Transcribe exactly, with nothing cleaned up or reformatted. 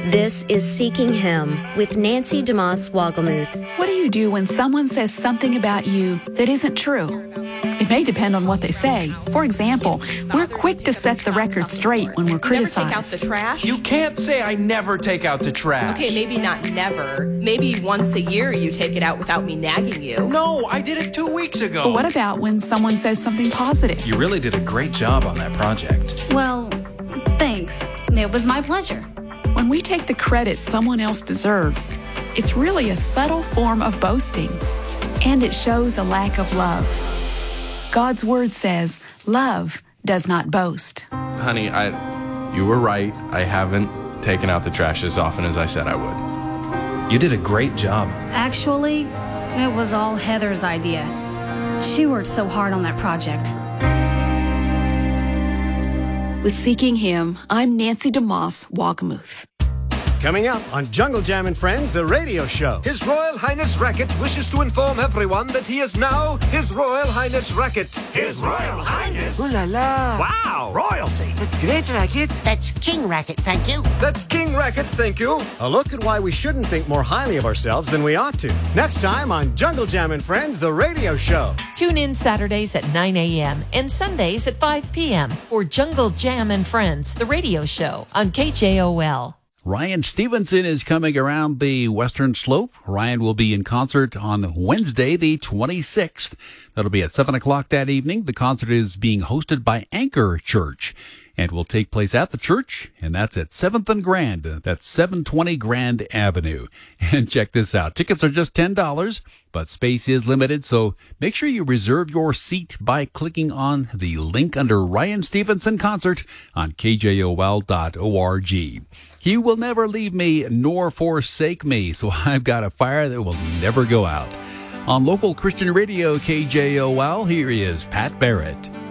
This is Seeking Him with Nancy DeMoss Wogelmuth. What do you do when someone says something about you that isn't true? It may depend on what they say. For example, we're quick to set the record straight when we're criticized. Never take out the trash? You can't say I never take out the trash. Okay, maybe not never. Maybe once a year you take it out without me nagging you. No, I did it two weeks ago. But what about when someone says something positive? You really did a great job on that project. Well, thanks. It was my pleasure. When we take the credit someone else deserves, it's really a subtle form of boasting, and it shows a lack of love. God's word says, love does not boast. Honey, I, you were right. I haven't taken out the trash as often as I said I would. You did a great job. Actually, it was all Heather's idea. She worked so hard on that project. With Seeking Him, I'm Nancy DeMoss Wogelmuth. Coming up on Jungle Jam and Friends, the radio show. His Royal Highness Racket wishes to inform everyone that he is now His Royal Highness Racket. His Royal Highness? Ooh la la. Wow, royalty. That's great, Racket. That's King Racket, thank you. That's King Racket, thank you. A look at why we shouldn't think more highly of ourselves than we ought to. Next time on Jungle Jam and Friends, the radio show. Tune in Saturdays at nine a.m. and Sundays at five p.m. for Jungle Jam and Friends, the radio show on K J O L. Ryan Stevenson is coming around the Western Slope. Ryan will be in concert on Wednesday, the twenty-sixth. That'll be at seven o'clock that evening. The concert is being hosted by Anchor Church and will take place at the church, and that's at seventh and Grand. That's seven twenty Grand Avenue. And check this out. Tickets are just ten dollars, but space is limited, so make sure you reserve your seat by clicking on the link under Ryan Stevenson Concert on K J O L dot org. He will never leave me nor forsake me, so I've got a fire that will never go out. On local Christian radio K J O L, here is Pat Barrett.